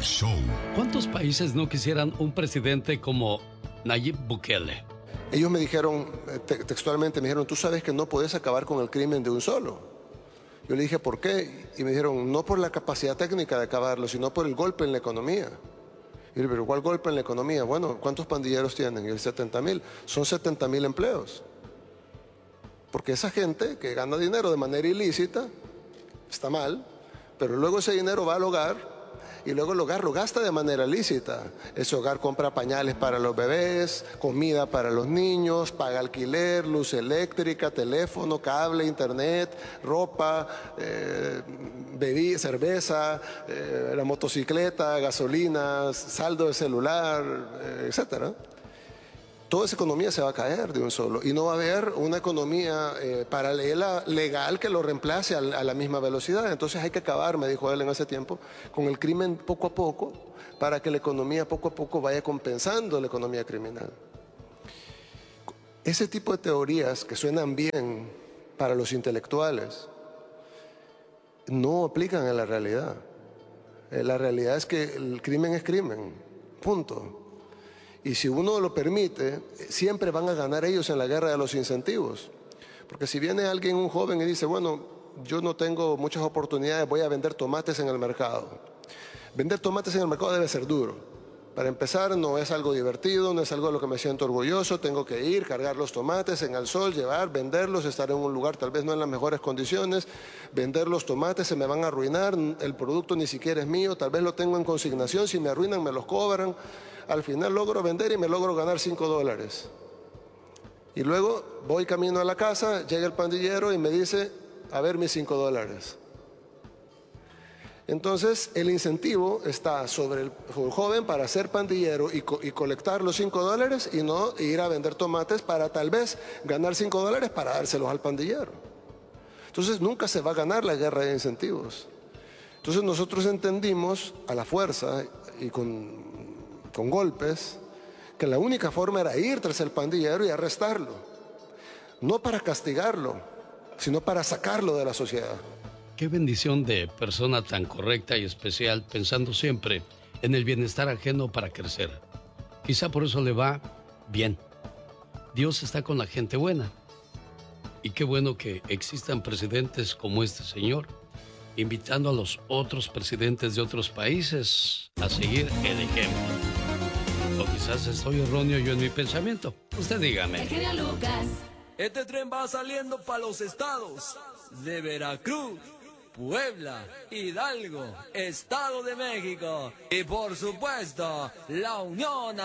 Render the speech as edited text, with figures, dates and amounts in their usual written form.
El show. ¿Cuántos países no quisieran un presidente como Nayib Bukele? Ellos me dijeron, textualmente me dijeron, tú sabes que no puedes acabar con el crimen de un solo. Yo le dije, ¿por qué? Y me dijeron, no por la capacidad técnica de acabarlo, sino por el golpe en la economía. Y yo le dije, ¿pero cuál golpe en la economía? Bueno, ¿cuántos pandilleros tienen? Y el 70,000. Son 70,000 empleos. Porque esa gente que gana dinero de manera ilícita, está mal, pero luego ese dinero va al hogar y luego el hogar lo gasta de manera lícita. Ese hogar compra pañales para los bebés, comida para los niños, paga alquiler, luz eléctrica, teléfono, cable, internet, ropa, bebida, cerveza, la motocicleta, gasolina, saldo de celular, etcétera. Toda esa economía se va a caer de un solo y no va a haber una economía paralela, legal, que lo reemplace a la misma velocidad. Entonces hay que acabar, me dijo él en ese tiempo, con el crimen poco a poco para que la economía poco a poco vaya compensando la economía criminal. Ese tipo de teorías que suenan bien para los intelectuales no aplican a la realidad. La realidad es que el crimen es crimen, punto. Y si uno lo permite, siempre van a ganar ellos en la guerra de los incentivos. Porque si viene alguien, un joven, y dice, bueno, yo no tengo muchas oportunidades, voy a vender tomates en el mercado. Vender tomates en el mercado debe ser duro. Para empezar, no es algo divertido, no es algo de lo que me siento orgulloso. Tengo que ir, cargar los tomates en el sol, llevar, venderlos, estar en un lugar tal vez no en las mejores condiciones. Vender los tomates, se me van a arruinar, el producto ni siquiera es mío, tal vez lo tengo en consignación, si me arruinan me los cobran. Al final logro vender y me logro ganar $5. Y luego voy camino a la casa, llega el pandillero y me dice, a ver mis $5. Entonces el incentivo está sobre el joven para ser pandillero y colectar los $5 y no ir a vender tomates para tal vez ganar $5 para dárselos al pandillero. Entonces nunca se va a ganar la guerra de incentivos. Entonces nosotros entendimos a la fuerza y con golpes, que la única forma era ir tras el pandillero y arrestarlo, no para castigarlo, sino para sacarlo de la sociedad. Qué bendición de persona tan correcta y especial, pensando siempre en el bienestar ajeno para crecer. Quizá por eso le va bien. Dios está con la gente buena. Y qué bueno que existan presidentes como este señor, invitando a los otros presidentes de otros países a seguir el ejemplo. O quizás estoy erróneo yo en mi pensamiento. Usted dígame. El genio Lucas. Este tren va saliendo para los estados de Veracruz, Puebla, Hidalgo, Estado de México y por supuesto la Unión